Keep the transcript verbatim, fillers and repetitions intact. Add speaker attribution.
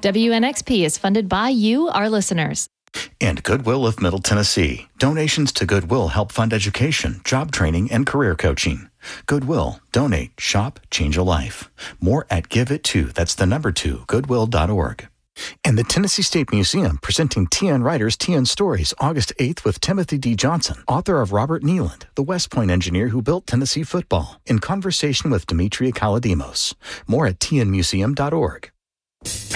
Speaker 1: W N X P is funded by you, our listeners.
Speaker 2: And Goodwill of Middle Tennessee. Donations to Goodwill help fund education, job training, and career coaching. Goodwill. Donate. Shop. Change a life. More at Give It To. That's the number two. Goodwill dot org. And the Tennessee State Museum presenting T N Writers T N Stories August eighth with Timothy D. Johnson, author of Robert Nealand, the West Point engineer who built Tennessee football, in conversation with Demetria Kalodimos. More at T N museum dot org.